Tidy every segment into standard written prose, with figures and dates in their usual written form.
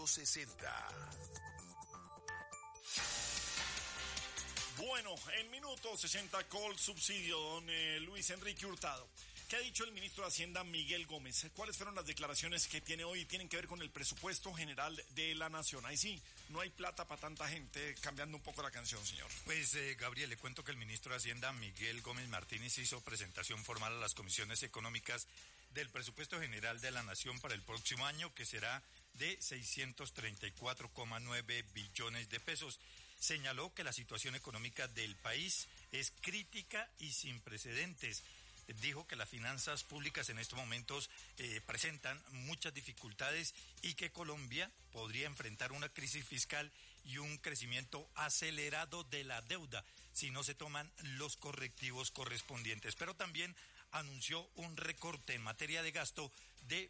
60. Bueno, en minuto 60 call subsidio, don Luis Enrique Hurtado. ¿Qué ha dicho el ministro de Hacienda, Miguel Gómez? ¿Cuáles fueron las declaraciones que tiene hoy y tienen que ver con el presupuesto general de la nación? Ahí sí, no hay plata para tanta gente, cambiando un poco la canción, señor. Pues, Gabriel, le cuento que el ministro de Hacienda, Miguel Gómez Martínez, hizo presentación formal a las comisiones económicas del presupuesto general de la nación para el próximo año, que será de 634,9 billones de pesos. Señaló que la situación económica del país es crítica y sin precedentes. Dijo que las finanzas públicas en estos momentos presentan muchas dificultades y que Colombia podría enfrentar una crisis fiscal y un crecimiento acelerado de la deuda si no se toman los correctivos correspondientes. Pero también anunció un recorte en materia de gasto de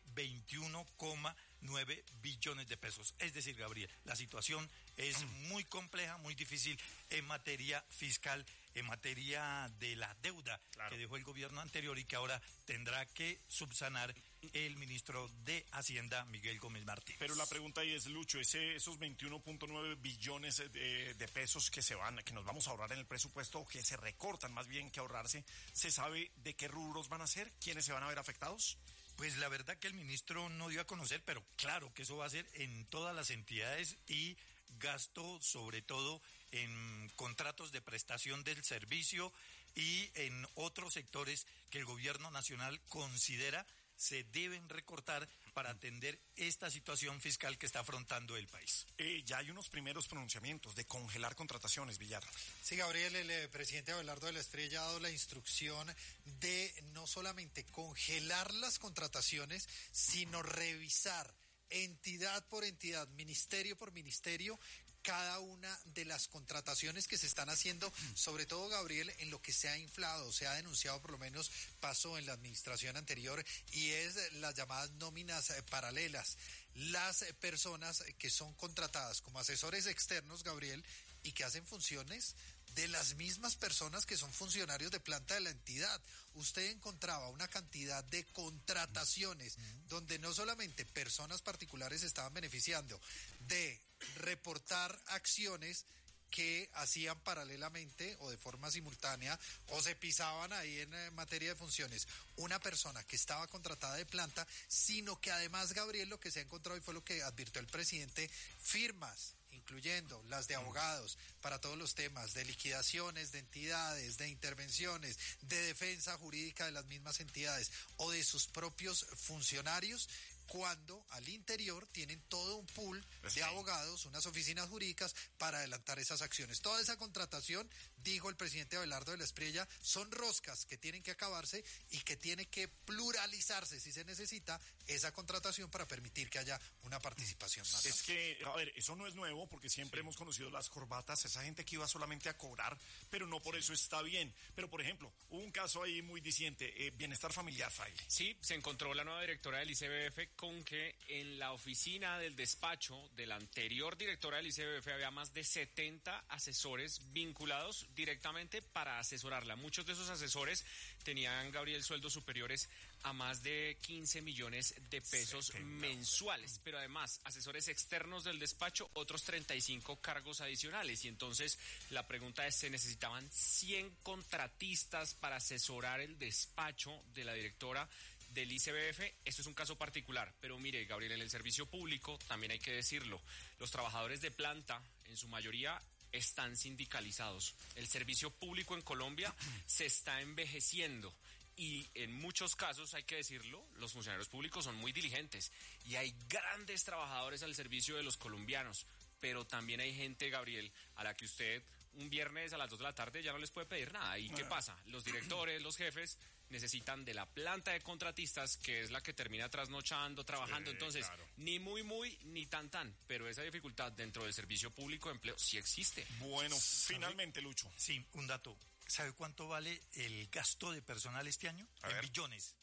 21,9 billones de pesos. Es decir, Gabriel, la situación es muy compleja, muy difícil en materia fiscal, en materia de la deuda que dejó el gobierno anterior y que ahora tendrá que subsanar el ministro de Hacienda, Miguel Gómez Martínez. Pero la pregunta ahí es, Lucho, esos 21,9 billones de pesos que nos vamos a ahorrar en el presupuesto, o que se recortan más bien que ahorrarse, ¿se sabe de qué rubros van a ser? ¿Quiénes se van a ver afectados? Pues la verdad que el ministro no dio a conocer, pero claro que eso va a ser en todas las entidades y gasto sobre todo en contratos de prestación del servicio y en otros sectores que el gobierno nacional considera se deben recortar para atender esta situación fiscal que está afrontando el país. Ya hay unos primeros pronunciamientos de congelar contrataciones, Villar. Sí, Gabriel, el presidente Abelardo de la Espriella ha dado la instrucción de no solamente congelar las contrataciones, sino revisar entidad por entidad, ministerio por ministerio, cada una de las contrataciones que se están haciendo, sobre todo, Gabriel, en lo que se ha inflado, se ha denunciado, por lo menos pasó en la administración anterior, y es las llamadas nóminas paralelas. Las personas que son contratadas como asesores externos, Gabriel, y que hacen funciones de las mismas personas que son funcionarios de planta de la entidad. Usted encontraba una cantidad de contrataciones donde no solamente personas particulares estaban beneficiando de reportar acciones que hacían paralelamente o de forma simultánea o se pisaban ahí en materia de funciones una persona que estaba contratada de planta, sino que además, Gabriel, lo que se ha encontrado y fue lo que advirtió el presidente, firmas, incluyendo las de abogados, para todos los temas de liquidaciones, de entidades, de intervenciones, de defensa jurídica de las mismas entidades o de sus propios funcionarios, cuando al interior tienen todo un pool de abogados, unas oficinas jurídicas para adelantar esas acciones. Toda esa contratación, dijo el presidente Abelardo de la Espriella, son roscas que tienen que acabarse y que tiene que pluralizarse si se necesita esa contratación para permitir que haya una participación más. Es que, a ver, eso no es nuevo porque siempre hemos conocido las corbatas, esa gente que iba solamente a cobrar, pero no por eso está bien. Pero, por ejemplo, hubo un caso ahí muy diciente, bienestar familiar, Fraile. Sí, se encontró la nueva directora del ICBF con que en la oficina del despacho de la anterior directora del ICBF había más de 70 asesores vinculados directamente para asesorarla. Muchos de esos asesores tenían, Gabriel, sueldos superiores a más de 15 millones de pesos 70 mensuales, pero además asesores externos del despacho, otros 35 cargos adicionales. Y entonces la pregunta es, ¿se necesitaban 100 contratistas para asesorar el despacho de la directora del ICBF? Esto es un caso particular, pero mire, Gabriel, en el servicio público, también hay que decirlo, los trabajadores de planta, en su mayoría, están sindicalizados. El servicio público en Colombia se está envejeciendo. Y en muchos casos, hay que decirlo, los funcionarios públicos son muy diligentes y hay grandes trabajadores al servicio de los colombianos, pero también hay gente, Gabriel, a la que usted un viernes a las 2 de la tarde ya no les puede pedir nada. ¿Y qué pasa? Los directores, los jefes necesitan de la planta de contratistas, que es la que termina trasnochando, trabajando. Sí, entonces, claro, ni muy, ni tan, pero esa dificultad dentro del servicio público de empleo sí existe. Bueno, finalmente, Lucho. Sí, un dato. ¿Sabe cuánto vale el gasto de personal este año? En billones.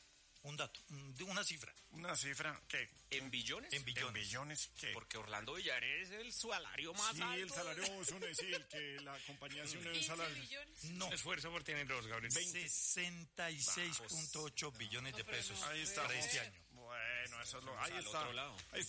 Un dato, una cifra. ¿Una cifra qué? ¿En billones? En billones. ¿En billones qué? Porque Orlando Villar es el salario más alto. Sí, el salario es el que la compañía hace un salario. Billones. No. Esfuerzo por tener dos, Gabriel. 66.8 billones de pesos. Ahí está. Para este año. Bueno, eso es lo. Ahí Al está. otro lado. Ahí está.